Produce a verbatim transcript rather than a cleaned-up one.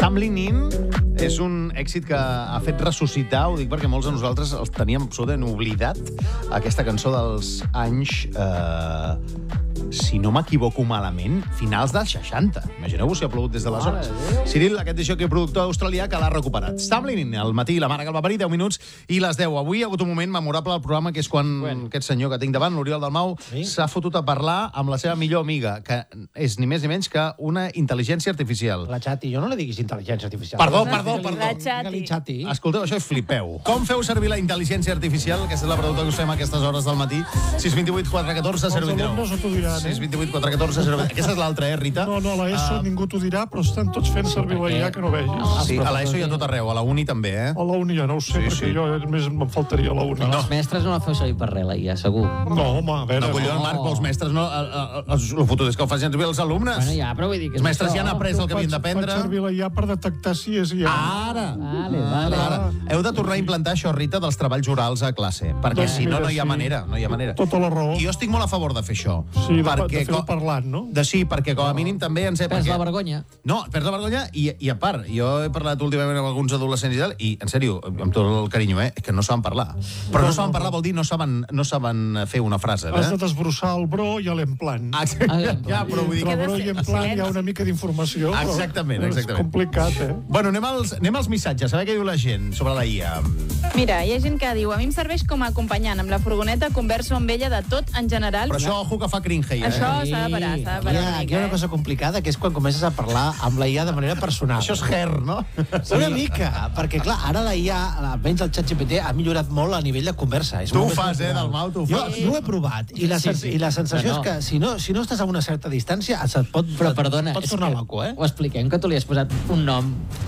Stumbling In és un èxit que ha fet ressuscitar, ho dic perquè molts de nosaltres els teníem absolutament oblidat, aquesta cançó dels anys, eh, si no m'equivoco malament, finals dels seixanta. Imagineu-vos si ha plogut des d'aleshores. Cyril, aquest disjockey productor australià que l'ha recuperat. Stumbling In, al matí, la mare que el va parir, deu minuts i les deu. Avui hi ha hagut un moment memorable al programa, que és quan bueno. aquest senyor que tinc davant, l'Oriol Dalmau, s'ha sí? fotut a parlar amb la seva millor amiga, que és ni més ni menys que una intel·ligència artificial. La Chati, jo no li diguis intel·ligència artificial. Perdó, perdó, perdó. La Chati. Chati. Escolteu, això és flipeu. Com feu servir la intel·ligència artificial? Aquesta és la pregunta que us fem a aquestes hores del matí. sis vint vuit quatre catorze zero vint nou. Els alumnes no t'ho diran, eh? sis vint vuit quatre catorze zero vint nou. Aquesta és l'altra, eh, Rita? No, no, a l'ESO uh, ningú t'ho dirà, però estan tots fent servir la I A que no vegis. Sí, a l'ESO i a tot arreu, a la uni també, eh? A la uni ja no ho sé, Sí, perquè sí. jo més me'n faltaria a la uni. No. Els mestres no la feu servir per res, la I A, segur. No, home, a veure... No, collons, Marc, els mestres no... El fotut és que ho facin servir els alumnes. Bueno, ja, però vull dir que... Els mestres ja han après el que havien d'aprendre. Faig servir la I A per detectar si és I A. Ara! Vale, vale. Ara. Heu de tornar a implantar això, Rita, dels treballs orals a classe, perquè Doncs si no, mira, no hi ha sí. manera. No hi ha manera. Tota la raó. I jo estic molt a favor de fer això. Sí, de, perquè de fer-ho parlant, no? De sí, perquè com a mínim també ens... Perds la vergonya. No, perds la vergonya i, i a part, jo he parlat últimament amb alguns adolescents i tal, i en sèrio, amb tot el carinyo, eh, que no saben parlar. Però no saben parlar vol dir no saben, no saben fer una frase. Has Eh? de desbrossar el bro i l'emplant. Ah, ja, però vull dir... Entre bro i emplant hi ha una mica d'informació, però Exactament, és exactament. complicat, eh? Bueno, anem als, anem als missatges, a veure què diu la gent sobre la I A. Mira, hi ha gent que diu, a mi em serveix com a acompanyant. Amb la furgoneta converso amb ella de tot en general. Però això, ojo, que fa cringe, eh? Això s'ha de parar, s'ha de parar Hi ha, una aquí hi ha mica, una cosa complicada, que és quan comences a parlar amb la I A de manera personal. Això és her, no? Una mica, perquè clar, ara la I A, almenys el ChatGPT, ha millorat molt a nivell de conversa. És Tu ho molt més fas, eh, natural. Dalmau, tu ho Jo, fas. jo ho he provat, i la, Sí, sens sí. i la sensació No, no. és que si no, si no estàs a una certa distància, et pot, Però perdona, et pots és tornar que loco, eh? ho expliquem, que tu li has posat un nom